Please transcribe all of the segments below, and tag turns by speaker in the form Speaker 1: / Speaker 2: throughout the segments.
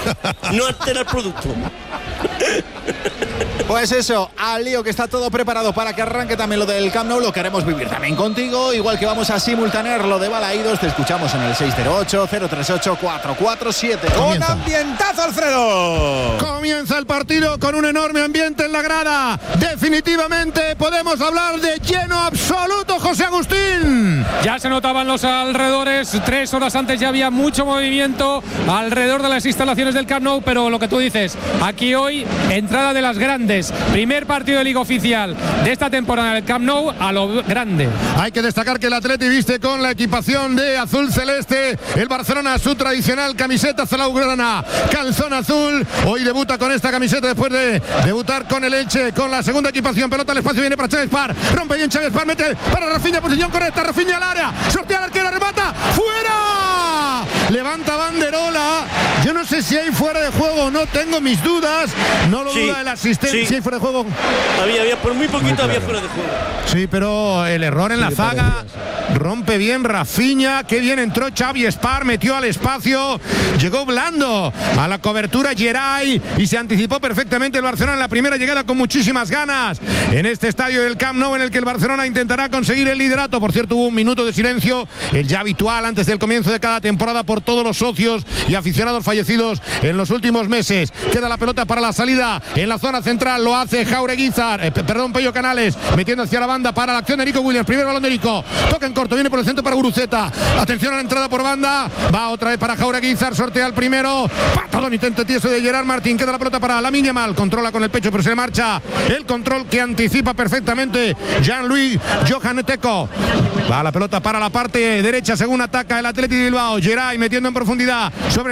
Speaker 1: no altera el producto.
Speaker 2: Pues eso, al lío, que está todo preparado para que arranque también lo del Camp Nou. Lo queremos vivir también contigo, igual que vamos a simultanear lo de Balaídos. Te escuchamos en el 608-038-447.
Speaker 3: ¡Un ambientazo, Alfredo!
Speaker 4: Comienza el partido con un enorme ambiente en la grada. Definitivamente podemos hablar de lleno absoluto, José Agustín.
Speaker 5: Ya se notaban los alrededores, 3 horas antes ya había mucho movimiento alrededor de las instalaciones del Camp Nou, pero lo que tú dices, aquí hoy, entrada de las grandes. Primer partido de Liga oficial de esta temporada en el Camp Nou, a lo grande.
Speaker 4: Hay que destacar que el Atleti viste con la equipación de azul celeste, el Barcelona su tradicional camiseta azulgrana, calzón azul. Hoy debuta con esta camiseta después de debutar con el Elche, con la segunda equipación. Pelota al espacio, viene para Xavi Espar, rompe bien Xavi Espar, mete para Rafinha, posición correcta, Rafinha al área, sortea al arquero, remata, ¡fuera! Levanta banderola. Yo no sé si hay fuera de juego, no tengo mis dudas. No lo duda el asistente. Sí, fuera de juego.
Speaker 1: Había por muy poquito había fuera de juego.
Speaker 4: Sí, pero el error en la zaga. Rompe bien Rafinha, qué bien entró Xavi Espar, metió al espacio, llegó blando a la cobertura Geray y se anticipó perfectamente el Barcelona en la primera llegada con muchísimas ganas en este estadio del Camp Nou, en el que el Barcelona intentará conseguir el liderato. Por cierto, hubo un minuto de silencio, el ya habitual antes del comienzo de cada temporada, por todos los socios y aficionados fallecidos en los últimos meses. Queda la pelota para la salida en la zona central, lo hace Pello Canales, metiendo hacia la banda para la acción de Nico Williams. Primer balón de Nico, toca en corto, viene por el centro para Guruceta, atención a la entrada por banda, va otra vez para Jaureguizar, sortea el primero, patadón, intento tieso de Gerard Martín, queda la pelota para Lamine Yamal, controla con el pecho pero se le marcha el control que anticipa perfectamente Jean-Louis Johaneteco. Va la pelota para la parte derecha según ataca el Athletic Bilbao. Geray metiendo en profundidad sobre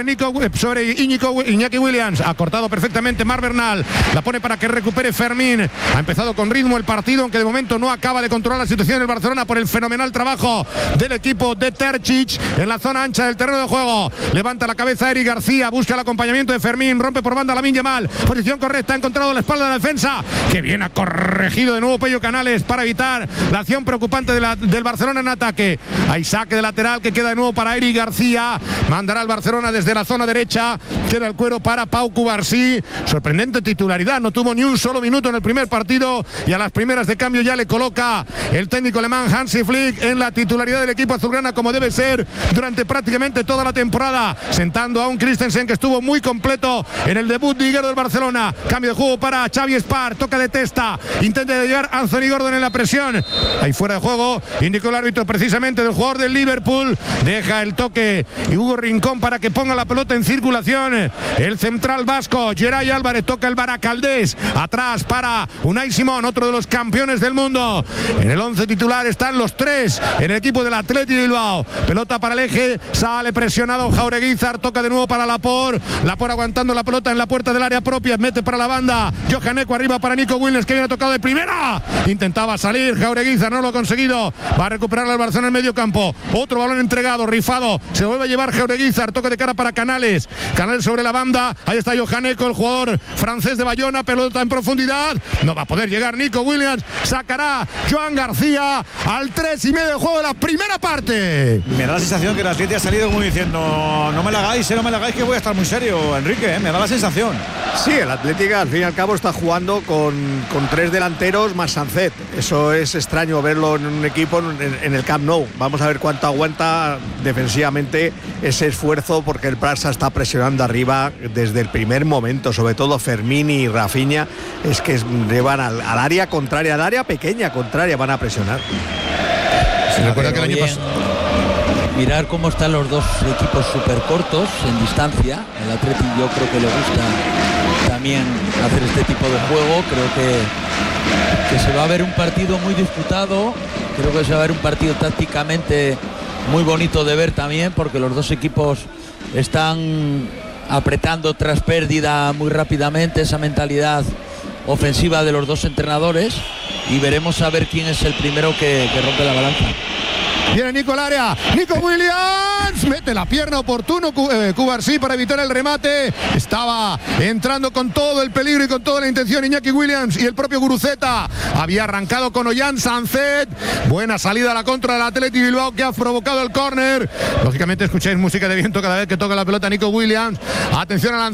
Speaker 4: Iñaki Williams, ha cortado perfectamente Mar Bernal, la pone para que recupere Fermín. Ha empezado con ritmo el partido, aunque de momento no acaba de controlar la situación del Barcelona por el fenomenal trabajo del equipo de Terzic en la zona ancha del terreno de juego. Levanta la cabeza Eric García, busca el acompañamiento de Fermín, rompe por banda Lamine Yamal, posición correcta, ha encontrado la espalda de la defensa, que bien ha corregido de nuevo Pello Canales para evitar la acción preocupante del Barcelona en ataque. Hay saque de lateral que queda de nuevo para Eric García, mandará al Barcelona desde la zona derecha, queda el cuero para Pau Cubarsí. Sorprendente titularidad, no tuvo ni un solo minuto en el primer partido y a las primeras de cambio ya le coloca el técnico alemán Hansi Flick en la titularidad del equipo azulgrana, como debe ser durante prácticamente toda la temporada, sentando a un Christensen que estuvo muy completo en el debut liguero del Barcelona. Cambio de juego para Xavi Espar, toca de testa, intenta llegar Anthony Gordon en la presión, ahí fuera de juego, indicó el árbitro precisamente del jugador del Liverpool, deja el toque y Hugo Rincón para que ponga la pelota en circulación el central vasco. Geray Álvarez, toca el Baracaldés, atrás para Unai Simón, otro de los campeones del mundo. En el 11 titular están los tres en el equipo del Athletic Bilbao. Pelota para el eje, sale presionado Jaureguizar, toca de nuevo para Laporte aguantando la pelota en la puerta del área propia, mete para la banda Johaneco, arriba para Nico Williams, que viene tocado de primera, intentaba salir Jaureguizar, no lo ha conseguido, va a recuperar al Barcelona en medio campo, otro balón entregado, rifado, se vuelve a llevar Jaureguizar, toque de cara para Canales sobre la banda, ahí está Johaneco, el jugador francés de Bayona, pelota en profundidad, no va a poder llegar Nico Williams, sacará Joan García al 3:30 de juego de la primera parte.
Speaker 3: Me da la sensación que el Atleti ha salido como diciendo no me la hagáis, que voy a estar muy serio, Enrique, me da la sensación.
Speaker 6: Sí, el Atlético al fin y al cabo está jugando con tres delanteros más Sancet. Eso es extraño verlo en un equipo en el Camp Nou. Vamos a ver cuánto aguanta defensivamente ese esfuerzo, porque el Barça está presionando arriba desde el primer momento, sobre todo Fermín y Rafinha, es que llevan al área contraria, al área pequeña contraria, van a presionar.
Speaker 7: Se recuerda que el año pasado mirar cómo están los dos equipos súper cortos en distancia. El Atleti yo creo que le gusta también hacer este tipo de juego. Creo que se va a ver un partido muy disputado. Creo que se va a ver un partido tácticamente muy bonito de ver también, porque los dos equipos están apretando tras pérdida muy rápidamente, esa mentalidad ofensiva de los dos entrenadores, y veremos a ver quién es el primero que rompe la balanza.
Speaker 4: Viene Nico al área, Nico Williams, mete la pierna oportuno Cubarsí para evitar el remate, estaba entrando con todo el peligro y con toda la intención Iñaki Williams, y el propio Guruceta había arrancado con Ollán Sancet. Buena salida a la contra del Athletic Bilbao, que ha provocado el córner. Lógicamente escucháis música de viento cada vez que toca la pelota Nico Williams. Atención a la